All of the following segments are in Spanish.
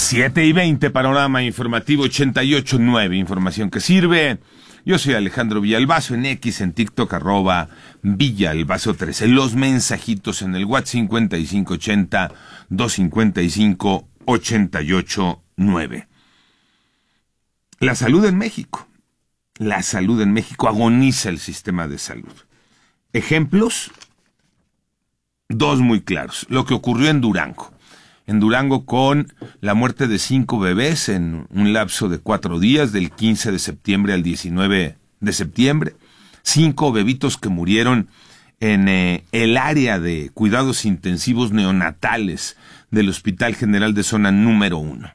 7:20, panorama informativo 88.9, información que sirve. Yo soy Alejandro Villalbazo, en X, en TikTok, @Villalbazo13. Los mensajitos en el WhatsApp 5580-255-889. La salud en México. La salud en México, agoniza el sistema de salud. Ejemplos, dos muy claros. Lo que ocurrió en Durango. En Durango, con la muerte de 5 bebés en un lapso de 4 días, del 15 de septiembre al 19 de septiembre. 5 bebitos que murieron en el área de cuidados intensivos neonatales del Hospital General de Zona número 1.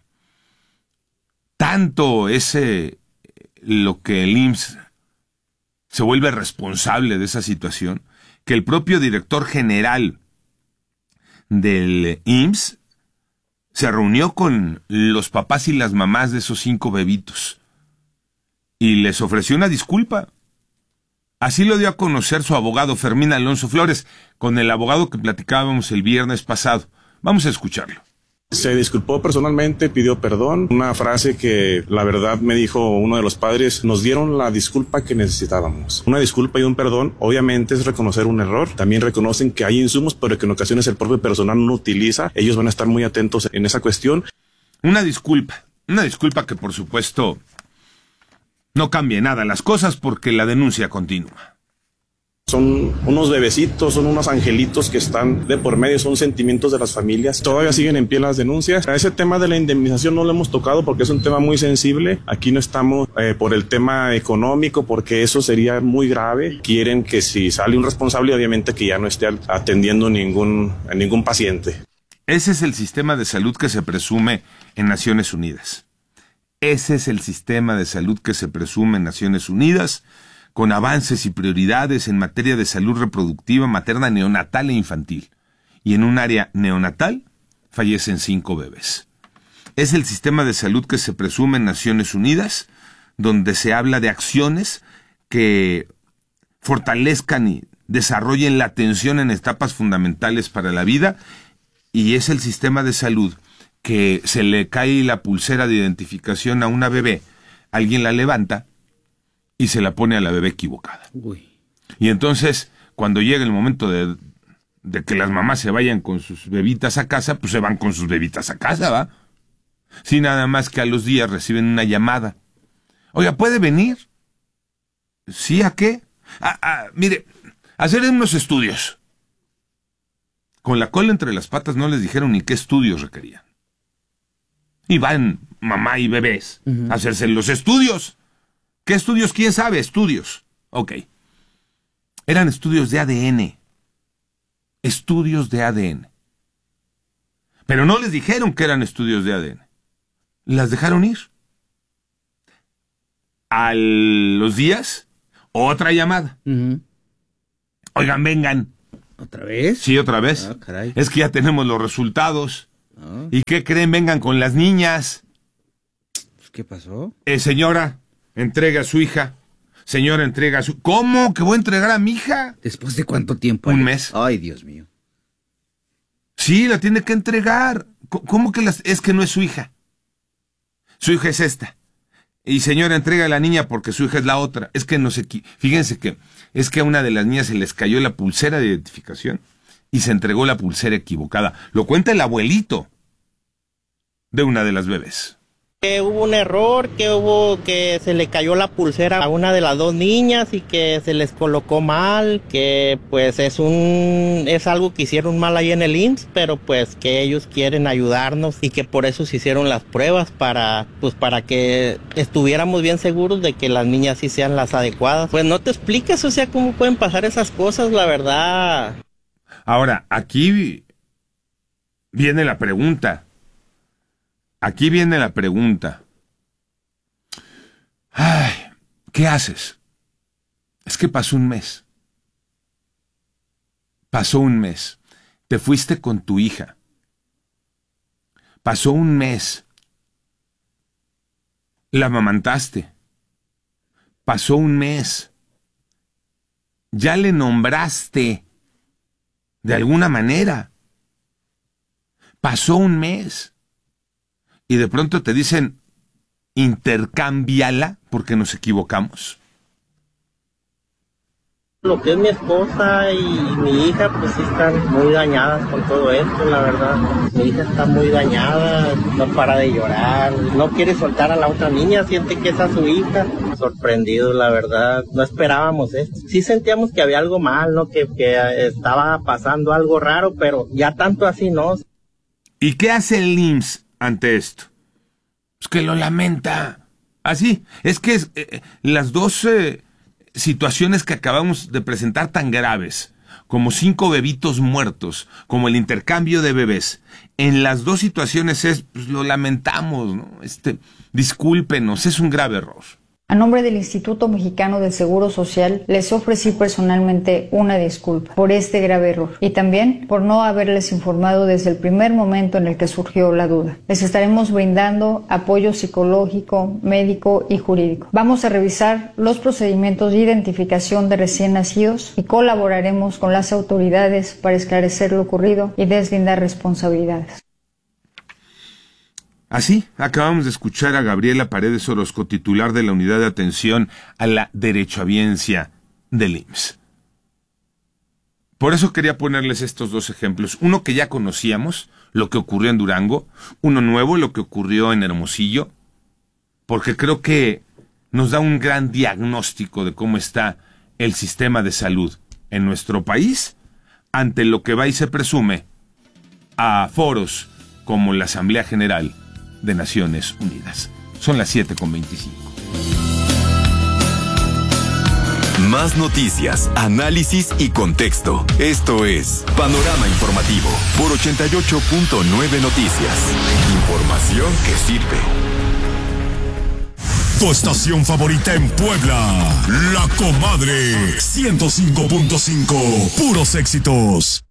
Tanto lo que el IMSS se vuelve responsable de esa situación, que el propio director general del IMSS se reunió con los papás y las mamás de esos 5 bebitos y les ofreció una disculpa. Así lo dio a conocer su abogado Fermín Alonso Flores, con el abogado que platicábamos el viernes pasado. Vamos a escucharlo. Se disculpó personalmente, pidió perdón. Una frase que la verdad me dijo uno de los padres: nos dieron la disculpa que necesitábamos. Una disculpa y un perdón obviamente es reconocer un error. También reconocen que hay insumos, pero que en ocasiones el propio personal no utiliza. Ellos van a estar muy atentos en esa cuestión. Una disculpa que por supuesto no cambie nada las cosas, porque la denuncia continúa. Son unos bebecitos, son unos angelitos que están de por medio, son sentimientos de las familias. Todavía siguen en pie las denuncias. A ese tema de la indemnización no lo hemos tocado porque es un tema muy sensible. Aquí no estamos por el tema económico, porque eso sería muy grave. Quieren que si sale un responsable, obviamente que ya no esté atendiendo a ningún paciente. Ese es el sistema de salud que se presume en Naciones Unidas. Ese es el sistema de salud que se presume en Naciones Unidas, con avances y prioridades en materia de salud reproductiva, materna, neonatal e infantil. Y en un área neonatal fallecen 5 bebés. Es el sistema de salud que se presume en Naciones Unidas, donde se habla de acciones que fortalezcan y desarrollen la atención en etapas fundamentales para la vida, y es el sistema de salud que se le cae la pulsera de identificación a una bebé, alguien la levanta y se la pone a la bebé equivocada. Uy. Y entonces, cuando llega el momento de que las mamás se vayan con sus bebitas a casa, pues se van con sus bebitas a casa, ¿va? Sí, nada más que a los días reciben una llamada. Oiga, ¿puede venir? ¿Sí? ¿A qué? Mire, hacer unos estudios. Con la cola entre las patas no les dijeron ni qué estudios requerían. Y van mamá y bebés a hacerse los estudios. ¿Qué estudios? ¿Quién sabe? Estudios. Ok. Eran estudios de ADN. Estudios de ADN. Pero no les dijeron que eran estudios de ADN. Las dejaron ir. A los días, otra llamada. Oigan, vengan. ¿Otra vez? Sí, otra vez. Ah, caray. Es que ya tenemos los resultados. ¿Y qué creen? Vengan con las niñas. Pues, ¿qué pasó? Señora, entrega a su hija. Señora, entrega a su... ¿Cómo? ¿Que voy a entregar a mi hija? ¿Después de cuánto tiempo? Un Alex? mes. Ay, Dios mío. Sí, la tiene que entregar. ¿Cómo que es que no es su hija? Su hija es esta. Y señora, entrega a la niña porque su hija es la otra. Es que no sé... Fíjense que es que a una de las niñas se les cayó la pulsera de identificación y se entregó la pulsera equivocada. Lo cuenta el abuelito de una de las bebés. Que hubo un error, que se le cayó la pulsera a una de las 2 niñas y que se les colocó mal, que pues es algo que hicieron mal ahí en el IMSS, pero pues que ellos quieren ayudarnos y que por eso se hicieron las pruebas para que estuviéramos bien seguros de que las niñas sí sean las adecuadas. Pues no te explicas, o sea, cómo pueden pasar esas cosas, la verdad. Ahora, aquí viene la pregunta. Ay, ¿qué haces? Es que pasó un mes. Te fuiste con tu hija. Pasó un mes. La amamantaste. Pasó un mes. Ya le nombraste. De alguna manera. Pasó un mes. y de pronto te dicen, intercámbiala porque nos equivocamos. Lo que es mi esposa y mi hija, pues sí están muy dañadas con todo esto, la verdad. Mi hija está muy dañada, no para de llorar, no quiere soltar a la otra niña, siente que es a su hija. Sorprendido, la verdad, no esperábamos esto. Sí sentíamos que había algo mal, ¿no? Que estaba pasando algo raro, pero ya tanto así no. ¿Y qué hace el IMSS ante esto? Pues que lo lamenta. Así, es que las dos situaciones que acabamos de presentar tan graves, como 5 bebitos muertos, como el intercambio de bebés, en las dos situaciones pues lo lamentamos, ¿no? Discúlpenos, es un grave error. A nombre del Instituto Mexicano del Seguro Social, les ofrecí personalmente una disculpa por este grave error y también por no haberles informado desde el primer momento en el que surgió la duda. Les estaremos brindando apoyo psicológico, médico y jurídico. Vamos a revisar los procedimientos de identificación de recién nacidos y colaboraremos con las autoridades para esclarecer lo ocurrido y deslindar responsabilidades. Así, acabamos de escuchar a Gabriela Paredes Orozco, titular de la Unidad de Atención a la Derechohabiencia del IMSS. Por eso quería ponerles estos dos ejemplos. Uno que ya conocíamos, lo que ocurrió en Durango. Uno nuevo, lo que ocurrió en Hermosillo. Porque creo que nos da un gran diagnóstico de cómo está el sistema de salud en nuestro país ante lo que va y se presume a foros como la Asamblea General de Naciones Unidas. Son las 7:25. Más noticias, análisis y contexto. Esto es Panorama Informativo por 88.9 Noticias. Información que sirve. Tu estación favorita en Puebla, La Comadre 105.5, puros éxitos.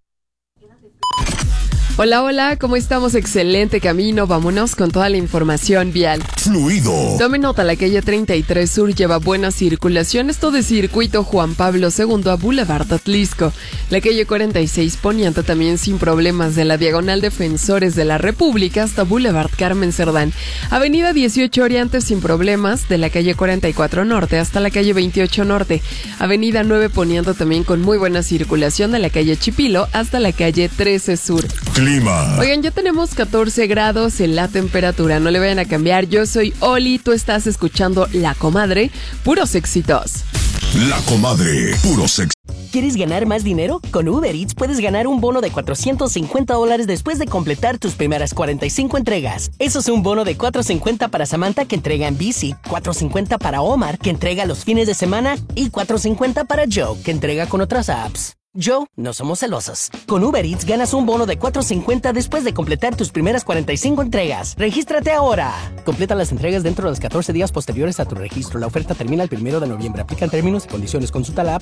Hola, hola, ¿cómo estamos? Excelente camino, vámonos con toda la información vial. Fluido. Tome nota, la calle 33 Sur lleva buena circulación, esto de Circuito Juan Pablo II a Boulevard Atlisco. La calle 46 Poniente también sin problemas, de la Diagonal Defensores de la República hasta Boulevard Carmen Cerdán. Avenida 18 Oriente sin problemas, de la calle 44 Norte hasta la calle 28 Norte. Avenida 9 Poniente también con muy buena circulación, de la calle Chipilo hasta la calle 13 Sur. Clima. Oigan, ya tenemos 14 grados en la temperatura, no le vayan a cambiar. Yo soy Oli, tú estás escuchando La Comadre, puros éxitos. La Comadre, puros éxitos. ¿Quieres ganar más dinero? Con Uber Eats puedes ganar un bono de $450 después de completar tus primeras 45 entregas. Eso es un bono de $450 para Samantha, que entrega en bici, $450 para Omar, que entrega los fines de semana, y $450 para Joe, que entrega con otras apps. Joe, no somos celosos. Con Uber Eats ganas un bono de $450 después de completar tus primeras 45 entregas. ¡Regístrate ahora! Completa las entregas dentro de los 14 días posteriores a tu registro. La oferta termina el 1 de noviembre. Aplican términos y condiciones. Consulta la app